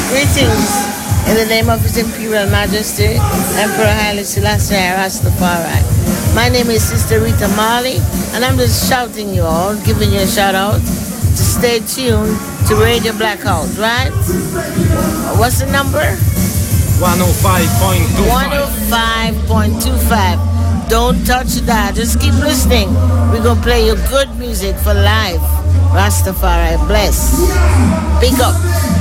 Greetings in the name of His Imperial Majesty, Emperor Haile Selassie Rastafari. My name is Sister Rita Marley, and I'm just shouting you all, giving you a shout out to stay tuned to Radio Blackout, right? What's the number? 105.25. 105.25. Don't touch that. Just keep listening. We're going to play you good music for life. Rastafari bless. Big up.